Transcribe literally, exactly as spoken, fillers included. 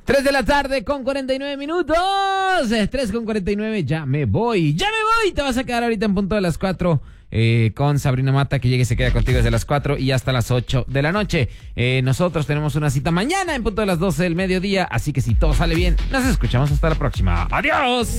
tres de la tarde con cuarenta y nueve minutos. tres con cuarenta y nueve, ya me voy. Ya me voy. Te vas a quedar ahorita en punto de las cuatro. Eh, con Sabrina Mata, que llegue y se queda contigo desde las cuatro y hasta las ocho de la noche. Eh, nosotros tenemos una cita mañana en punto de las doce del mediodía, así que si todo sale bien, nos escuchamos hasta la próxima. ¡Adiós!